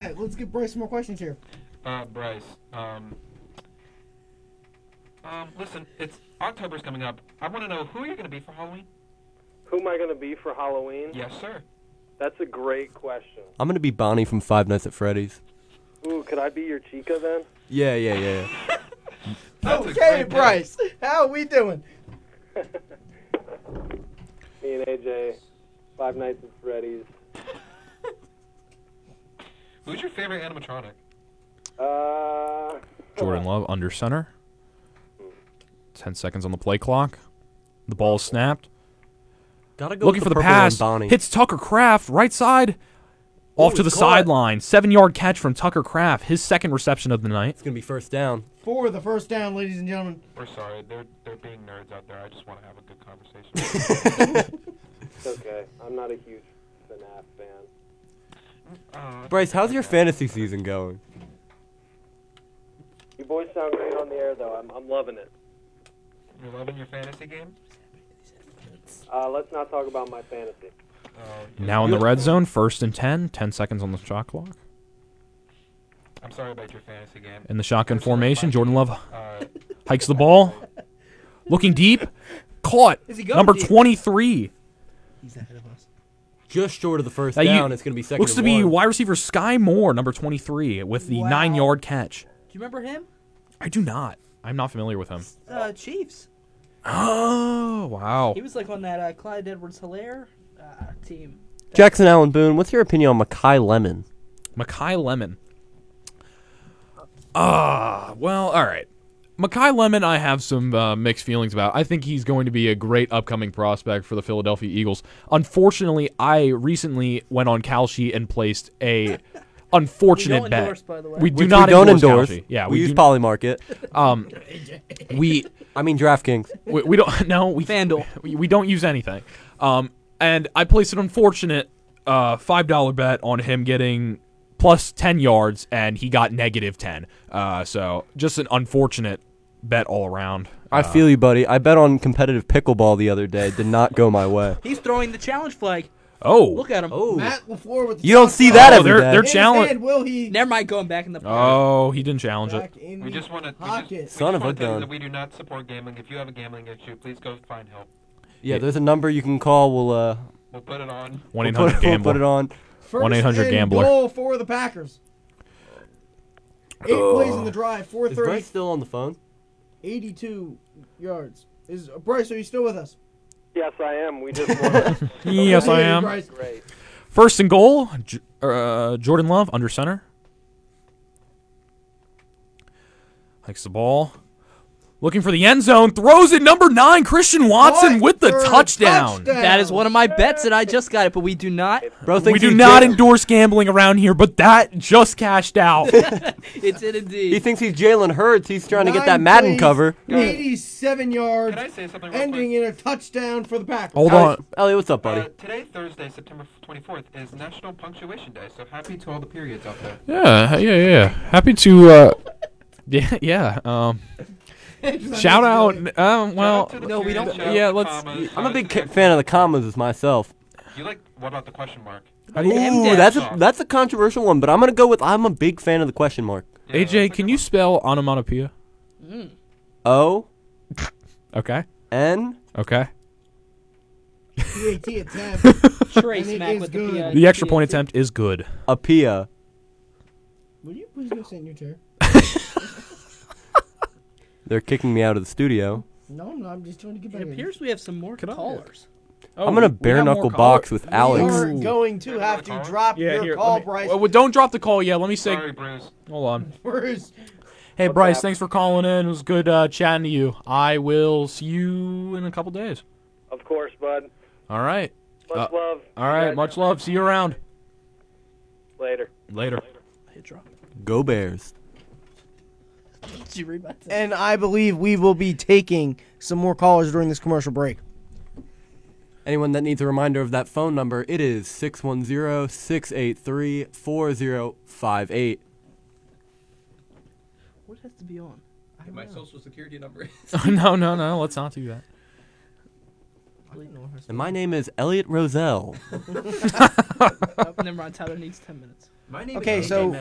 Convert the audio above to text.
right, let's give Bryce some more questions here. Bryce. Listen, October's coming up. I want to know who you're going to be for Halloween. Who am I going to be for Halloween? Yes, sir. That's a great question. I'm going to be Bonnie from Five Nights at Freddy's. Ooh, could I be your Chica then? Yeah. Okay, Bryce, how are we doing? Me and AJ, Five Nights at Freddy's. Who's your favorite animatronic? Jordan Love under center. 10 seconds on the play clock. The ball is snapped. Gotta go Looking with for the purple one, pass. Bonnie. Hits Tucker Kraft, right side. Off to the it's caught. sideline. 7-yard catch from Tucker Kraft. His second reception of the night. It's going to be first down. For the first down, ladies and gentlemen. We're sorry. They're being nerds out there. I just want to have a good conversation. It's okay. I'm not a huge FNAF fan. Bryce, how's your fantasy season going? You boys sound great on the air, though. I'm loving it. You're loving your fantasy game? Let's not talk about my fantasy. Now in the red zone, 1st and 10. 10 seconds on the shot clock. I'm sorry about your fantasy game. In the shotgun formation, Jordan Love hikes the ball. Looking deep. Caught. Is he going Number deep? 23. He's ahead of us. Just short of the first That you- down. It's going to be second Looks and to be one. wide receiver Sky Moore, number 23, with the Wow. 9-yard catch. Do you remember him? I do not. I'm not familiar with him. Chiefs. Oh, wow. He was like on that Clyde Edwards-Hilaire team. Jackson Allen Boone, what's your opinion on Makai Lemon? Makai Lemon. Well, all right. Makai Lemon, I have some mixed feelings about. I think he's going to be a great upcoming prospect for the Philadelphia Eagles. Unfortunately, I recently went on Kalshi and placed a unfortunate We don't bet. endorse, by the way. We do Which not we don't endorse. endorse. Kalshi. Yeah, we use do- Polymarket. we I mean DraftKings. we don't no we FanDuel. we don't use anything. And I placed an unfortunate $5 bet on him getting plus 10 yards, and he got negative 10. So just an unfortunate bet all around. I feel you, buddy. I bet on competitive pickleball the other day. Did not go my way. He's throwing the challenge flag. Oh, Look at him. Oh, Matt LaFleur with the you don't top see five. that Oh, every day. they're His challenge- hand, will he? Never mind going back in the Oh, he didn't challenge it. Back in We the just want to. pocket. Son of a tell you gun. that we do not support gambling. If you have a gambling issue, please go find help. Yeah, there's a number you can call. We'll We'll put it on. 1-800 we'll Gambler. put it on. First 1-800 and Gambler. goal for the Packers. 8 plays in the drive, Is 430, Bryce still on the phone? 82 yards. Bryce, are you still with us? Yes, I am. We just won. Yes, I Hey, am. Bryce. Great. First and goal, Jordan Love under center. Hikes the ball. Looking for the end zone. Throws it. Number 9, Christian Watson Caught with the for a touchdown. That is one of my bets that I just got it, but we do not. Bro We thinks do he's not Jalen- endorse gambling around here, but that just cashed out. It's it indeed. He thinks he's Jalen Hurts. He's trying to get 9 that Madden plays, cover. 87 yards, Can I say something real ending quick? in a touchdown for the Packers. Hold on. Elliot, what's up, buddy? Today, Thursday, September 24th, is National Punctuation Day, so happy to all the periods out there. Yeah. Happy to, yeah. Shout out. Well, No, we don't- yeah, let's- I'm a big fan of the commas as myself. You like, what about the question mark? Ooh, that's a controversial one, but I'm gonna go with I'm a big fan of the question mark. Yeah, AJ, that's can like you spell onomatopoeia? O Okay. N. Okay. PAT attempt. Trace And it Mac is with good. the The extra point attempt is good. Apia. Would you please go sit in your chair? They're kicking me out of the studio. No, I'm not. I'm just trying to get back It in. appears we have some more callers. I'm gonna bare knuckle box with We Alex. are going to have to drop your call, Bryce. Well, don't drop the call yet. Let me say. Sorry, Bruce. Hold on. Bruce. Hey, What's Bryce, up? thanks for calling in. It was good chatting to you. I will see you in a couple days. Of course, bud. All right. Much love. All right. Much love. See you around. Later. Later. Hit drop. Go Bears. Did you read my text? And I believe we will be taking some more callers during this commercial break. Anyone that needs a reminder of that phone number, it is 610-683-4058. What has to be on? My social security number is. No. Let's not do that. And my name is Elliot Roselle. Oh, never mind. Tyler needs 10 minutes. My name Okay, is so- AJ